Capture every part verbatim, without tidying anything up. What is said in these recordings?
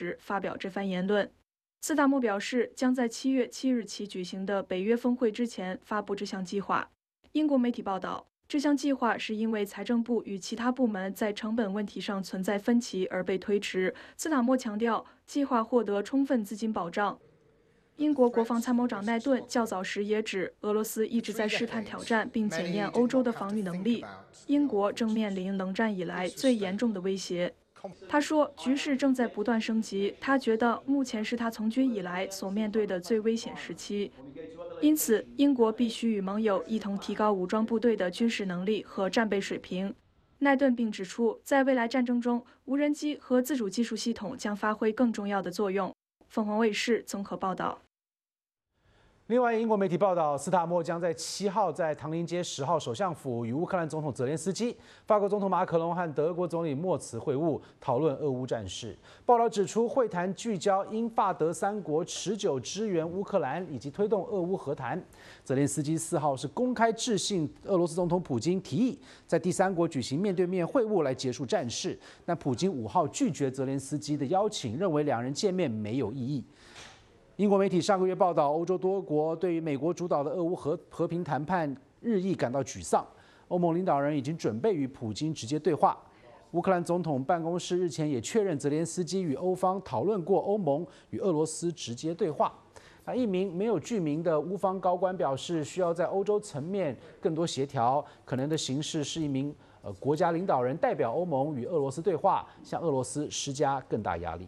时发表这番言论。斯塔默表示，将在七月七日起举行的北约峰会之前发布这项计划。英国媒体报道，这项计划是因为财政部与其他部门在成本问题上存在分歧而被推迟。斯塔默强调，计划获得充分资金保障。英国国防参谋长奈顿较早时也指，俄罗斯一直在试探挑战并检验欧洲的防御能力。英国正面临冷战以来最严重的威胁。他说，局势正在不断升级，他觉得目前是他从军以来所面对的最危险时期。因此，英国必须与盟友一同提高武装部队的军事能力和战备水平。奈顿并指出，在未来战争中，无人机和自主技术系统将发挥更重要的作用。凤凰卫视综合报道。 另外，英国媒体报道，斯塔默将在七号在唐宁街十号首相府与乌克兰总统泽连斯基、法国总统马可龙和德国总理默茨会晤，讨论俄乌战事。报道指出，会谈聚焦英法德三国持久支援乌克兰以及推动俄乌和谈。泽连斯基四号是公开致信俄罗斯总统普京，提议在第三国举行面对面会晤来结束战事。但普京五号拒绝泽连斯基的邀请，认为两人见面没有意义。英国媒体上个月报道，欧洲多国对于美国主导的俄乌和和平谈判日益感到沮丧。欧盟领导人已经准备与普京直接对话。乌克兰总统办公室日前也确认，泽连斯基与欧方讨论过欧盟与俄罗斯直接对话。那一名没有具名的乌方高官表示，需要在欧洲层面更多协调，可能的形式是一名呃国家领导人代表欧盟与俄罗斯对话，向俄罗斯施加更大压力。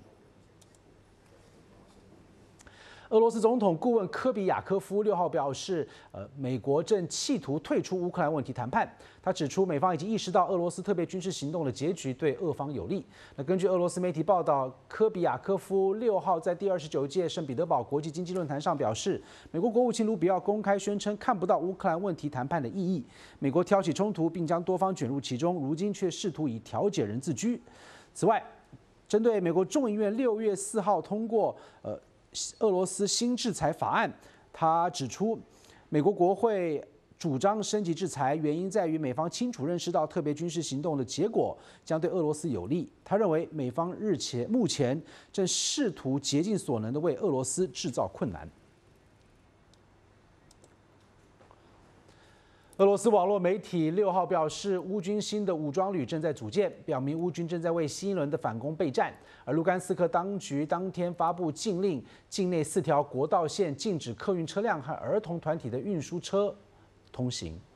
俄罗斯总统顾问科比亚科夫六号表示，呃，美国正企图退出乌克兰问题谈判。他指出，美方已经意识到俄罗斯特别军事行动的结局对俄方有利。那根据俄罗斯媒体报道，科比亚科夫六号在第二十九届圣彼得堡国际经济论坛上表示，美国国务卿卢比奥公开宣称看不到乌克兰问题谈判的意义。美国挑起冲突并将多方卷入其中，如今却试图以调解人自居。此外，针对美国众议院六月四号通过呃。俄罗斯新制裁法案，他指出，美国国会主张升级制裁，原因在于美方清楚认识到特别军事行动的结果将对俄罗斯有利。他认为美方日前目前正试图竭尽所能地为俄罗斯制造困难。俄罗斯网络媒体六号表示，乌军新的武装旅正在组建，表明乌军正在为新一轮的反攻备战。而卢甘斯克当局当天发布禁令，境内四条国道线禁止客运车辆和儿童团体的运输车通行。